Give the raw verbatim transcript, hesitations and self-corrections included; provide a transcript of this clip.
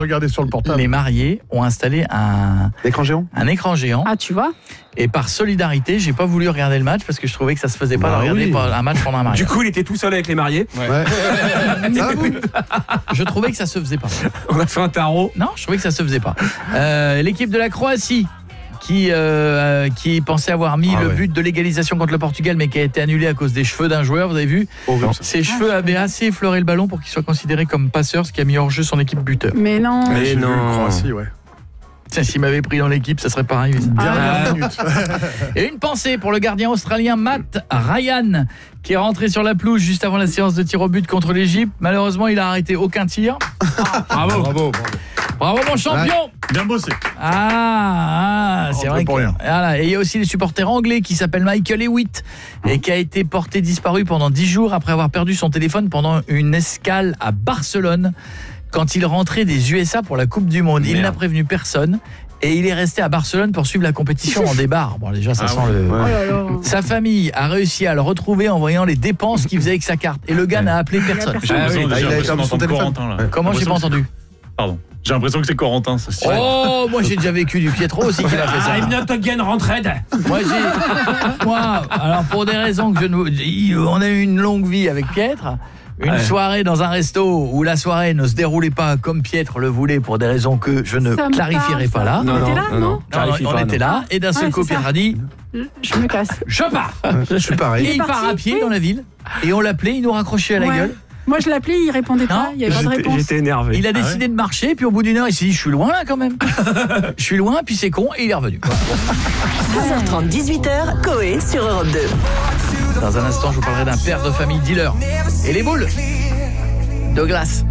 Regardez sur le portable. Les mariés ont installé un écran géant. Un écran géant. Ah, tu vois. Et par solidarité, j'ai pas voulu regarder le match parce que je trouvais que ça se faisait pas bah de regarder oui. un match pendant un mariage. Du coup, il était tout seul avec les mariés. Ouais. ouais. Ça va, vous je trouvais que ça se faisait pas. On a fait un tarot. Non, je trouvais que ça se faisait pas. Euh, l'équipe de la Croatie qui euh, qui pensait avoir mis ah, le ouais. but de l'égalisation contre le Portugal mais qui a été annulé à cause des cheveux d'un joueur, vous avez vu oh, oui. Ses cheveux avaient assez effleuré le ballon pour qu'il soit considéré comme passeur, ce qui a mis hors jeu son équipe buteur. Mais non. Mais non. Croatie, ouais. Tiens, s'il m'avait pris dans l'équipe, ça serait pareil. Ah, Et une pensée pour le gardien australien Matt Ryan, qui est rentré sur la pelouse juste avant la séance de tir au but contre l'Égypte. Malheureusement, il a arrêté aucun tir. Ah, bravo, bravo, bravo. Bravo mon champion. Ouais, bien bossé. Ah, ah c'est vrai que, voilà. Et il y a aussi les supporters anglais qui s'appellent Michael Hewitt et qui a été porté disparu pendant dix jours après avoir perdu son téléphone pendant une escale à Barcelone quand il rentrait des U S A pour la Coupe du Monde. Merde. Il n'a prévenu personne. Et il est resté à Barcelone pour suivre la compétition en débarre. Bon, déjà, ça ah sent ouais, le... Ouais. Sa famille a réussi à le retrouver en voyant les dépenses qu'il faisait avec sa carte. Et le gars ouais. n'a appelé personne. J'ai l'impression, ah, oui. j'ai l'impression d'entendre Corentin, là. Comment j'ai pas entendu? Pardon. J'ai l'impression que c'est Corentin. Ça, oh, moi j'ai déjà vécu du Pietro aussi qui a fait ça. I'm not again rentrade. Moi j'ai... Moi, alors pour des raisons que je ne... On a eu une longue vie avec Pietre. Une ouais. soirée dans un resto où la soirée ne se déroulait pas comme Pietre le voulait pour des raisons que je ne clarifierai pas là. Non, on était là, non, non, non, non on pas, était non. là et d'un seul ouais, coup Pietre a dit je me casse. Je pars. Je suis pareil. Et il, il part à pied oui. dans la ville et on l'appelait, il nous raccrochait à la ouais. gueule. Moi je l'appelais, il répondait pas, non, il y avait pas de réponse. J'étais énervé. Il a décidé ah ouais. de marcher puis au bout d'une heure il s'est dit je suis loin là quand même. Je suis loin puis c'est con et il est revenu. seize heures trente, dix-huit heures, Coé sur Europe deux. Dans un instant, je vous parlerai d'un père de famille dealer et les boules de glace.